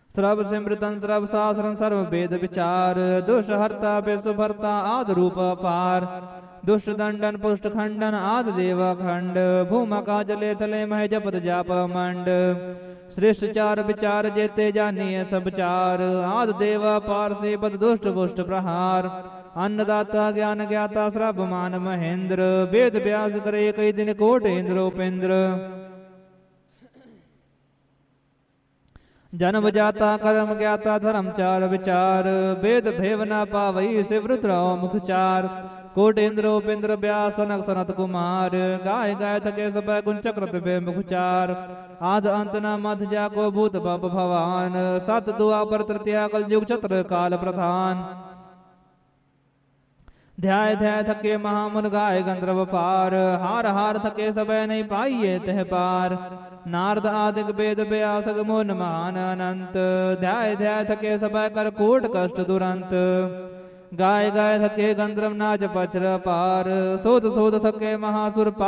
ਸਰਬ ਸਿਮਰਤਨ ਸਰਬ ਸਾਸਰਨ ਸਰਬ ਵੇਦ ਵਿਚਾਰ। ਦੁਸ਼ਟ ਹਰਤਾ ਬਿਸੁ ਭਰਤਾ ਆਦ ਰੂਪ ਅਪਾਰ। ਦੁਸ਼ਟ ਦੰਡਨ ਪੁਸ਼ਟ ਖੰਡਨ ਆਦ ਦੇਵ ਖੰਡ। ਭੂਮਾ ਕਾ ਜਲੇ ਥਲੇ ਮਹਿ ਜਪਤ ਜਾਪ ਮੰਡ। ਸ੍ਰਿਸ਼ਟ ਚਾਰ ਵਿਚਾਰ ਜੇਤੇ ਜਾਨੀਏ ਸਭ ਚਾਰ। ਆਦ ਦੇਵ ਅਪਾਰ ਸੇਬਤ ਦੁਸ਼ਟ ਪੁਸ਼ਟ ਪ੍ਰਹਾਰ। अन्नदाता ज्ञान ज्ञाता सरब मान महेंद्र। वेद व्यास करे कई दिन कोट इंद्र उपेंद्र। जन्म जाता कर्म ज्ञाता धर्म चार विचार। वेद भेव न पावई सिवृत रहो मुख चार। कोट इंद्र उपेंद्र व्यास सनक सनत कुमार। गाय गाय थके सब गुण चक्रत बे मुख चार। आद अंत न मध जाको भूत बप भवान। सत दुआ पर तृतीया कल युग चत्र काल प्रधान। ध्याय ध्याय थके महामुन गाय गंधर्व पार। हार हार थके सब नहीं पाइये तह पार। नारद आदिक वेद व्यास मोन मान अनंत। ध्याय ध्याय थके सब कर कोट कष्ट दुरंत। गाय गाय थके गंधर्व नाच पचर पार। सोध सोध थके महासुर